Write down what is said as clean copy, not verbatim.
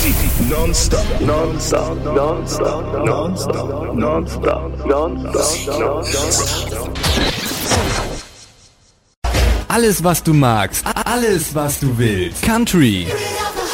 Non-stop, non-stop, non-stop, non-stop, non-stop, non-stop. Alles, was du magst, alles, was du willst. Country,